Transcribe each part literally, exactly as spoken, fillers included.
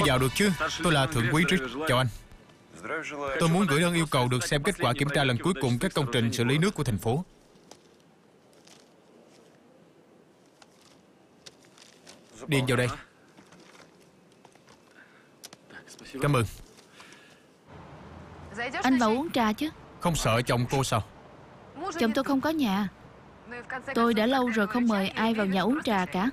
vào được chứ. Tôi là Thượng úy Rick. Chào anh. Tôi muốn gửi đơn yêu cầu được xem kết quả kiểm tra lần cuối cùng các công trình xử lý nước của thành phố. Điền vào đây. Cảm ơn. Anh vào uống trà chứ? Không sợ chồng cô sao? Chồng tôi không có nhà. Tôi đã lâu rồi không mời ai vào nhà uống trà cả.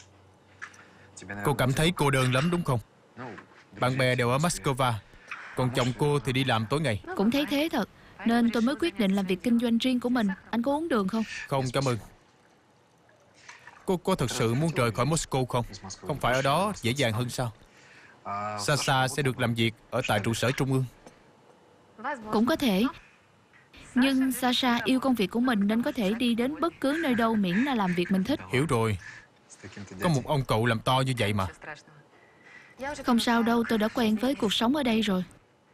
Cô cảm thấy cô đơn lắm đúng không? Bạn bè đều ở Moscow, còn chồng cô thì đi làm tối ngày. Cũng thấy thế thật, nên tôi mới quyết định làm việc kinh doanh riêng của mình. Anh có uống đường không? Không, cảm ơn. Cô có thực sự muốn rời khỏi Moscow không? Không phải ở đó dễ dàng hơn sao? Sasha sẽ được làm việc ở tại trụ sở trung ương. Cũng có thể. Nhưng Sasha yêu công việc của mình nên có thể đi đến bất cứ nơi đâu miễn là làm việc mình thích. Hiểu rồi. Có một ông cậu làm to như vậy mà. Không sao đâu, tôi đã quen với cuộc sống ở đây rồi.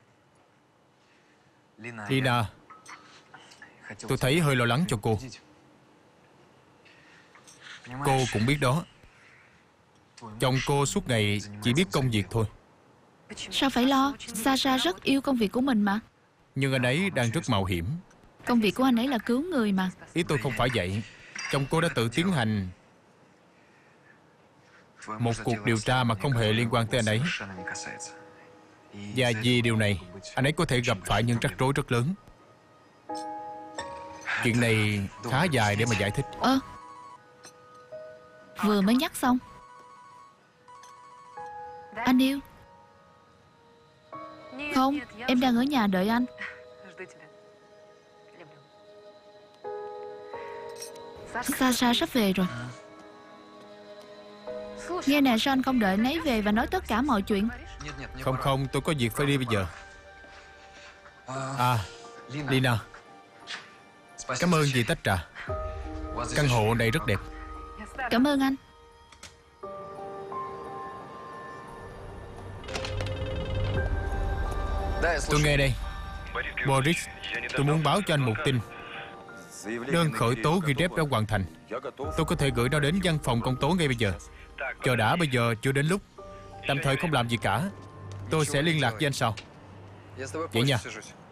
Lina, tôi thấy hơi lo lắng cho cô. Cô cũng biết đó, chồng cô suốt ngày chỉ biết công việc thôi. Sao phải lo? Sasha rất yêu công việc của mình mà. Nhưng anh ấy đang rất mạo hiểm. Công việc của anh ấy là cứu người mà. Ý tôi không phải vậy. Chồng cô đã tự tiến hành một cuộc điều tra mà không hề liên quan tới anh ấy. Và vì điều này, anh ấy có thể gặp phải những rắc rối rất lớn. Chuyện này khá dài để mà giải thích. Ơ, vừa mới nhắc xong. Anh yêu. Không, em đang ở nhà đợi anh. Sasha sắp về rồi. Nghe nè, sao anh không đợi anh ấy về và nói tất cả mọi chuyện? Không không, tôi có việc phải đi bây giờ. À, Lina, cảm ơn vì tách trà. Căn hộ này rất đẹp. Cảm ơn anh. Tôi nghe đây. Boris, tôi muốn báo cho anh một tin. Đơn khởi tố ghi chép đã hoàn thành. Tôi có thể gửi nó đến văn phòng công tố ngay bây giờ. Chờ đã, bây giờ chưa đến lúc. Tạm thời không làm gì cả. Tôi sẽ liên lạc với anh sau. Vậy nha.